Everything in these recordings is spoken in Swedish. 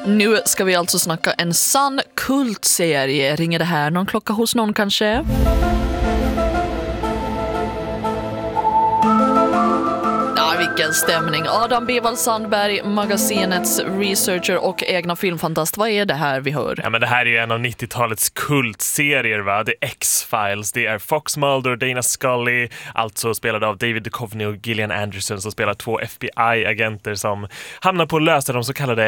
Nu ska vi alltså snacka en sann kultserie. Ringer det här någon klocka hos någon kanske? Vilken stämning. Adam Bevald Sandberg, magasinets researcher och egna filmfantast. Vad är det här vi hör? Ja, men det här är en av 90-talets kultserier, va? Det är X-Files, det är Fox Mulder, Dana Scully, alltså spelad av David Duchovny och Gillian Anderson, som spelar två FBI-agenter som hamnar på att lösa de så kallade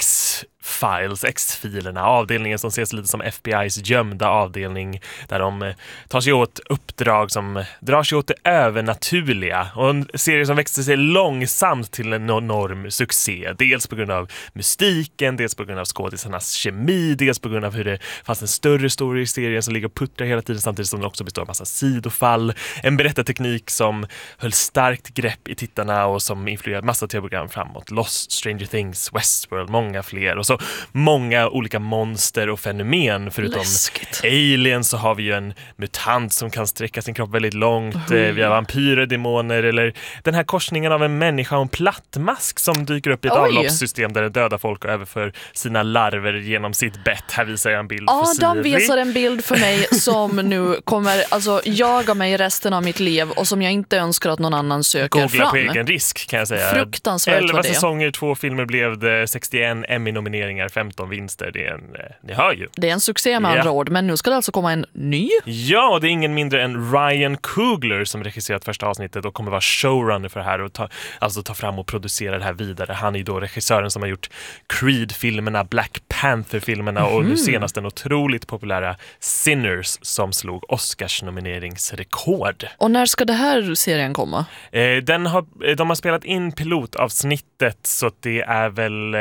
X-filerna, avdelningen som ses lite som FBI:s gömda avdelning, där de tar sig åt uppdrag som drar sig åt det övernaturliga, och en serie som växte sig långsamt till en enorm succé, dels på grund av mystiken, dels på grund av skådisarnas kemi, dels på grund av hur det fanns en större story i serien som ligger och puttrar hela tiden, samtidigt som den också består av massa sidofall, en berättarteknik som höll starkt grepp i tittarna och som influerade massa tv-program framåt, Lost, Stranger Things, Westworld, många fler, och så många olika monster och fenomen. Förutom aliens så har vi ju en mutant som kan sträcka sin kropp väldigt långt, vi har vampyrer, demoner, eller den här korsningen av en människa och en plattmask som dyker upp i ett avloppssystem där den dödar folk och överför sina larver genom sitt bett. Här visar jag en bild för Siri. Adam visar en bild för mig som nu kommer jaga mig resten av mitt liv och som jag inte önskar att någon annan söker Googla fram. På egen risk, kan jag säga. Fruktansvärt 11 var det. säsonger, 2 filmer, blev det 61 Emmy-nomineringar, 15 vinster. Det är ni hör ju. Det är en succé med andra ord, men nu ska det alltså komma en ny? Ja, och det är ingen mindre än Ryan Coogler som regisserat första avsnittet och kommer vara showrunner för det här och ta fram och producera det här vidare. Han är då regissören som har gjort Creed-filmerna, Black Panther-filmerna och nu senast den otroligt populära Sinners som slog Oscars-nomineringsrekord. Och när ska det här serien komma? De har spelat in pilotavsnittet, så det är väl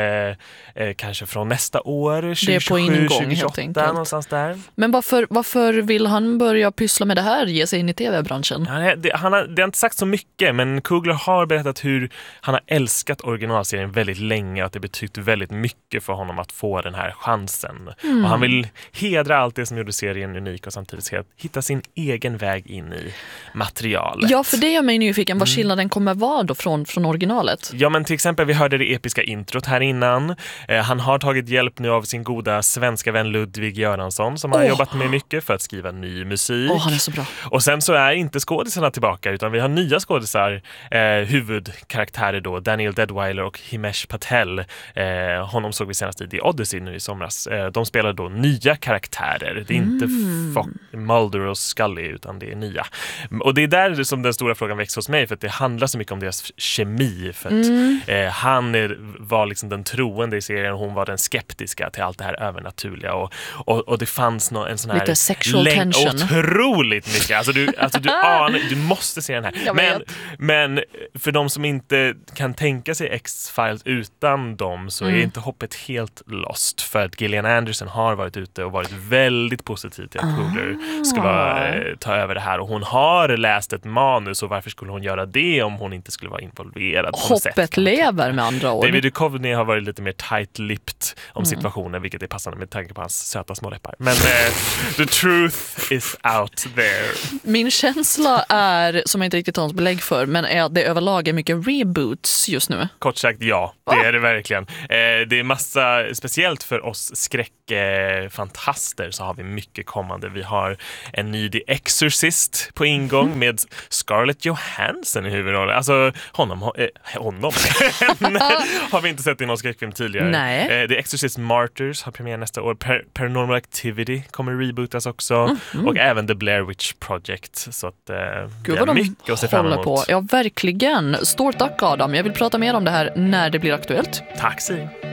kanske från nästa år, 2027, det är på ingång 2028, helt enkelt. Någonstans där. Men varför vill han börja pyssla med det här, ge sig in i tv-branschen? Det har inte sagt så mycket, men Coogler har berättat hur han har älskat originalserien väldigt länge och att det betytt väldigt mycket för honom att få den här chansen. Och han vill hedra allt det som gjorde serien unik och samtidigt hitta sin egen väg in i materialet. Ja, för det gör mig nyfiken. Vad skillnaden kommer vara då från originalet? Ja, men till exempel vi hörde det episka introt här innan. Han har tagit hjälp nu av sin goda svenska vän Ludvig Göransson som har jobbat med mycket för att skriva ny musik. Han är så bra. Och sen så är inte skådisarna tillbaka, utan vi har nya skådisar, huvudkaraktärer då, Daniel Deadwyler och Himesh Patel. Honom såg vi senast i The Odyssey nu i somras. De spelar då nya karaktärer. Det är inte Mulder och Scully, utan det är nya. Och det är där som den stora frågan växer hos mig, för att det handlar så mycket om deras kemi. För att han var liksom den troende i serien och hon var den skeptiska till allt det här övernaturliga. Och det fanns en sån här... Lite sexual tension. Otroligt mycket. Alltså du anar, du måste se den här. Men för de som inte kan tänka sig X-Files utan dem så är inte hoppet helt lost. För att Gillian Anderson har varit ute och varit väldigt positiv till att Coogler ska ta över det här. Och hon har läst ett manus, och varför skulle hon göra det om hon inte skulle vara involverad på något sätt? Hoppet lever med andra ord. David Duchovny har varit lite mer tight-lipped om situationen, vilket är passande med tanke på hans söta små läppar. Men the truth is out there. Min känsla är, som jag inte riktigt har något belägg för, men är att det överlag är mycket reboots just nu. Kort sagt, ja. Det är det verkligen. Det är massa, speciellt för oss skräckfantaster så har vi mycket kommande. Vi har en ny The Exorcist på ingång med Scarlett Johansson i huvudrollen. Alltså honom har vi inte sett i någon skräckfilm tidigare. Nej. The Exorcist Martyrs har premiär nästa år. Paranormal Activity kommer rebootas också. Och även The Blair Witch Project. Så att Gud, vi har mycket att se fram emot. Ja, verkligen. Stort tack Adam. Jag vill prata mer om det här när det blir aktuellt. Tack Siri.